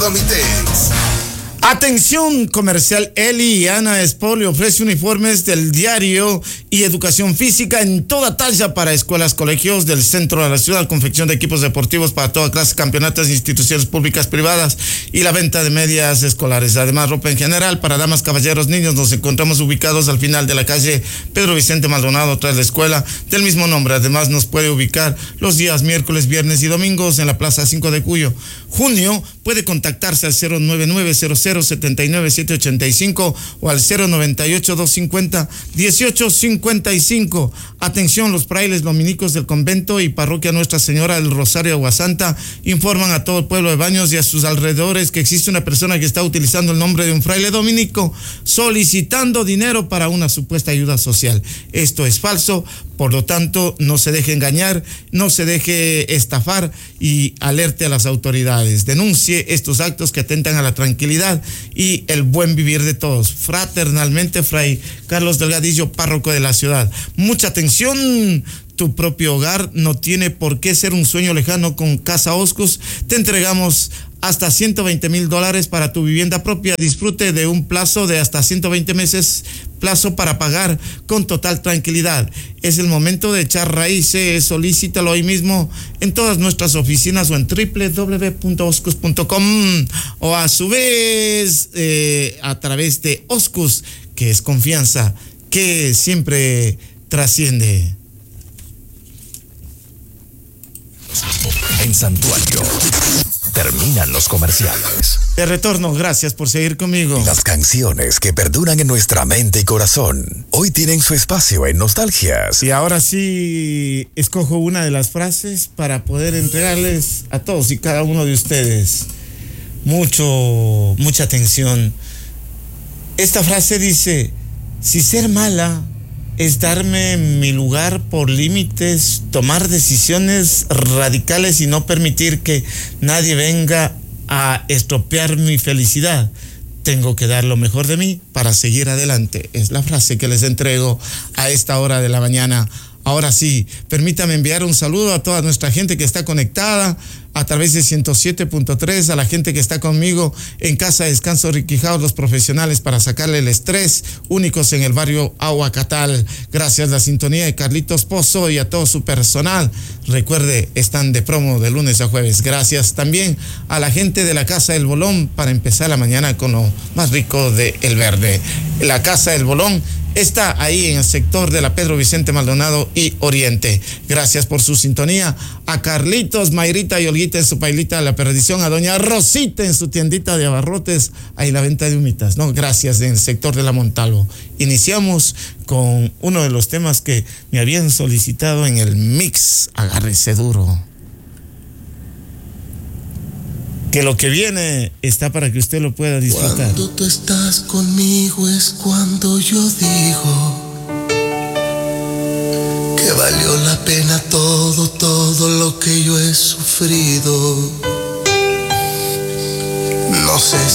Comitex. Atención comercial, Eli y Ana Espolio ofrece uniformes del diario y educación física en toda talla para escuelas, colegios del centro de la ciudad, confección de equipos deportivos para toda clase, campeonatos, instituciones públicas, privadas y la venta de medias escolares. Además, ropa en general para damas, caballeros, niños. Nos encontramos ubicados al final de la calle Pedro Vicente Maldonado, tras la escuela del mismo nombre. Además, nos puede ubicar los días miércoles, viernes y domingos en la Plaza 5 de Junio. Puede contactarse al 099-00-79785 o al 098-250-1855. Atención, los frailes dominicos del convento y parroquia Nuestra Señora del Rosario Aguasanta informan a todo el pueblo de Baños y a sus alrededores que existe una persona que está utilizando el nombre de un fraile dominico solicitando dinero para una supuesta ayuda social. Esto es falso, por lo tanto, no se deje engañar, no se deje estafar y alerte a las autoridades. Denuncie estos actos que atentan a la tranquilidad y el buen vivir de todos. Fraternalmente, Fray Carlos Delgadillo, párroco de la ciudad. Mucha atención. Tu propio hogar no tiene por qué ser un sueño lejano. Con Casa Oscus te entregamos hasta $120,000 para tu vivienda propia. Disfrute de un plazo de hasta 120 meses, plazo para pagar con total tranquilidad. Es el momento de echar raíces. Solicítalo hoy mismo en todas nuestras oficinas o en www.oscus.com o a su vez a través de Oscus, que es confianza que siempre trasciende. En Santuario terminan los comerciales. De retorno, gracias por seguir conmigo. Las canciones que perduran en nuestra mente y corazón hoy tienen su espacio en Nostalgias. Y ahora sí escojo una de las frases para poder entregarles a todos y cada uno de ustedes mucha atención. Esta frase dice: si ser mala es darme mi lugar por límites, tomar decisiones radicales y no permitir que nadie venga a estropear mi felicidad, tengo que dar lo mejor de mí para seguir adelante. Es la frase que les entrego a esta hora de la mañana. Ahora sí, permítame enviar un saludo a toda nuestra gente que está conectada a través de 107.3, a la gente que está conmigo en Casa de Descanso Riquijao, los profesionales para sacarle el estrés, únicos en el barrio Aguacatal. Gracias a la sintonía de Carlitos Pozo y a todo su personal. Recuerde, están de promo de lunes a jueves. Gracias también a la gente de la Casa del Bolón para empezar la mañana con lo más rico de El Verde. La Casa del Bolón está ahí en el sector de la Pedro Vicente Maldonado y Oriente. Gracias por su sintonía. A Carlitos, Mayrita y Olguita en su pailita de la perdición. A doña Rosita en su tiendita de abarrotes. Ahí la venta de humitas, ¿no? Gracias, en el sector de la Montalvo. Iniciamos con uno de los temas que me habían solicitado en el mix. Agárrese duro, que lo que viene está para que usted lo pueda disfrutar. Cuando tú estás conmigo es cuando yo digo que valió la pena todo lo que yo he sufrido. No sé